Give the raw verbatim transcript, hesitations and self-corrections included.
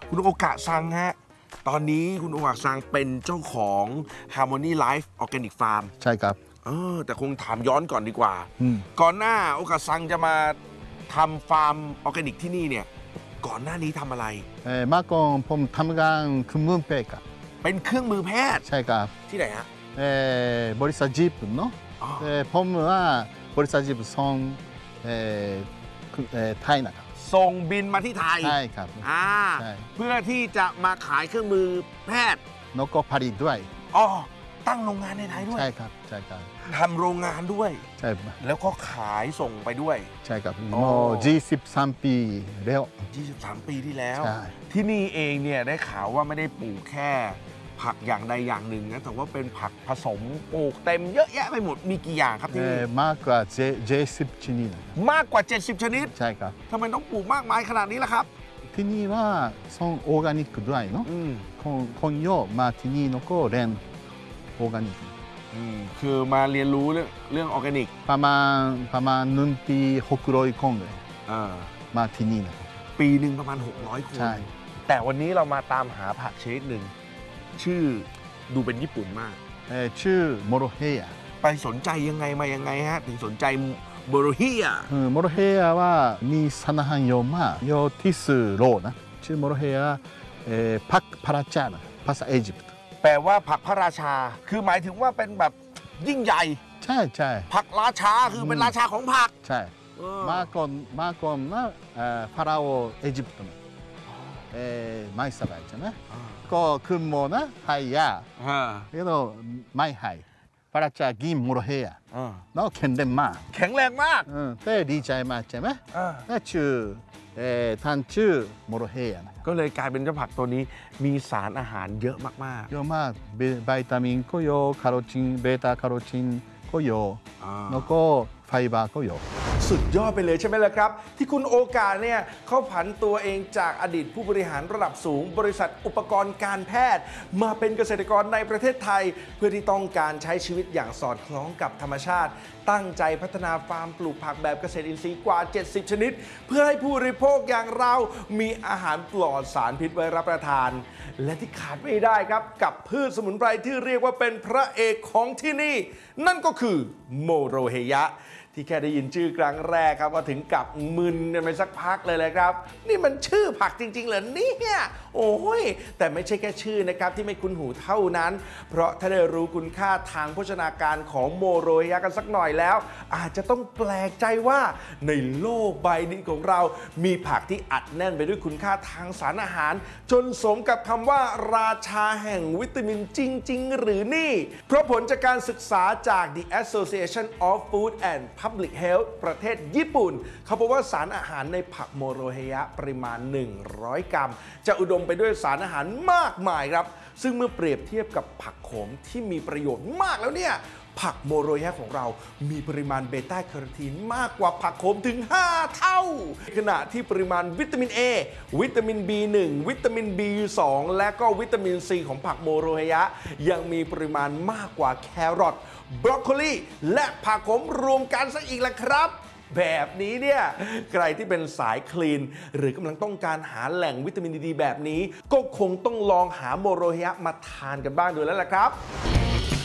คุณโอกะซังฮะตอนนี้คุณโอกะซังเป็นเจ้าของ Harmony Life Organic Farm ใช่ครับเออแต่คงถามย้อนก่อนดีกว่าก่อนหน้าโอกะซังจะมาทำฟาร์มออร์แกนิกที่นี่เนี่ยก่อนหน้านี้ทำอะไรเออมาก่อนผมทำงานเครื่องมือแพทย์ครับเป็นเครื่องมือแพทย์ใช่ครับที่ไหนฮะเออบริษัทจีบเนาะเออผมว่าบริษัทจีบส่งเออเออไทยนะครับส่งบินมาที่ไทยใช่ครับอ่าเพื่อที่จะมาขายเครื่องมือแพทย์แล้วก็ผลิตด้วยอ๋อตั้งโรงงานในไทยด้วยใช่ครับใช่ครับทำโรงงานด้วยใช่แล้วก็ขายส่งไปด้วยใช่ครับโอ้ยี่สิบสามปีแล้วยี่สิบสามปีที่แล้วที่นี่เองเนี่ยได้ข่าวว่าไม่ได้ปลูกแค่ผักอย่างใดอย่างหนึ่งนะแต่ว่าเป็นผักผสมปลูกเต็มเยอะแยะไปหมดมีกี่อย่างครับที่นี่มากกว่าเจ็ดสิบชนิดมากกว่าเจ็ดสิบชนิดใช่ครับทำไมต้องปลูกมากมายขนาดนี้ล่ะครับที่นี่ว่าส่งออร์แกนิกด้วยเนาะคนเยอะมาที่นี่แล้วก็เรียนออร์แกนิกคือมาเรียนรู้เรื่องเรื่องออร์แกนิกประมาณประมาณหนึ่งปีหกร้อยคนเลยมาที่นี่นะปีหนึ่งประมาณหกร้อยคนใช่แต่วันนี้เรามาตามหาผักชนิดหนึ่งชื่อดูเป็นญี่ปุ่นมากเออชื่อโมโรเฮียไปสนใจยังไงมายังไงฮะถึงสนใจโมโรเฮียโมโรเฮียว่ามีสารอาหารเยอะมากเยอะที่สุดโลกนะชื่อโมโรเฮียเออผักพระราชาภาษาอียิปต์แปลว่าผักพระราชาคือหมายถึงว่าเป็นแบบยิ่งใหญ่ใช่ใช่ผักราชาคือเป็นราชาของผักใช่มาก่อนมาก่อนนะฟาราโออียิปต์เออไม่สบายใช่ไหมก็ขึ้นโมนะไฮยาแล้วไม่ไฮพระราชากินโมโรเฮียแล้วแข็งแรงมากแข็งแรงมากแต่ดีใจมากใช่ไหมนั่นชื่อท่านชื่อโมโรเฮียก็เลยกลายเป็นเจ้าผักตัวนี้มีสารอาหารเยอะมากๆเยอะมากวิตามินก็เยอะแคโรทีนเบต้าแคโรทีนก็เยอะแล้วก็ไฟเบอร์ก็เยอะสุดยอดไปเลยใช่ไหมล่ะครับที่คุณโอกาเนี่ยเขาผันตัวเองจากอดีตผู้บริหารระดับสูงบริษัทอุปกรณ์การแพทย์มาเป็นเกษตรกรในประเทศไทยเพื่อที่ต้องการใช้ชีวิตอย่างสอดคล้องกับธรรมชาติตั้งใจพัฒนาฟาร์มปลูกผักแบบเกษตรอินทรีย์กว่าเจ็ดสิบชนิดเพื่อให้ผู้บริโภคอย่างเรามีอาหารปลอดสารพิษไว้รับประทานและที่ขาดไม่ได้ครับกับพืชสมุนไพรที่เรียกว่าเป็นพระเอกของที่นี่นั่นก็คือโมโรเฮยะที่แค่ได้ยินชื่อครั้งแรกครับว่าถึงกับมึนกันไปสักพักเลยแหละครับนี่มันชื่อผักจริงๆเหรอเนี่ยโอ้ยแต่ไม่ใช่แค่ชื่อนะครับที่ไม่คุ้นหูเท่านั้นเพราะถ้าได้รู้คุณค่าทางโภชนาการของโมโรเฮยะกันสักหน่อยแล้วอาจจะต้องแปลกใจว่าในโลกใบนี้ของเรามีผักที่อัดแน่นไปด้วยคุณค่าทางสารอาหารจนสมกับคำว่าราชาแห่งวิตามินจริงๆหรือนี่เพราะผลจากการศึกษาจาก The Association of Food and Public Health ประเทศญี่ปุ่นเขาพบว่าสารอาหารในผักโมโรเฮยะปริมาณหนึ่งร้อยกรัมจะอุดมไปด้วยสารอาหารมากมายครับซึ่งเมื่อเปรียบเทียบกับผักโขมที่มีประโยชน์มากแล้วเนี่ยผักโมโรเฮยะของเรามีปริมาณเบต้าแคโรทีนมากกว่าผักโขมถึงห้าเท่าขณะที่ปริมาณวิตามิน A วิตามิน บี หนึ่ง วิตามิน บี สอง และก็วิตามิน ซี ของผักโมโรเฮยะยังมีปริมาณมากกว่าแครอทบรอกโคลีและผักขมรวมกันซะอีกละครับแบบนี้เนี่ยใครที่เป็นสายคลีนหรือกำลังต้องการหาแหล่งวิตามินดีแบบนี้ก็คงต้องลองหาโมโรเฮยะมาทานกันบ้างดูแล้วล่ะครับ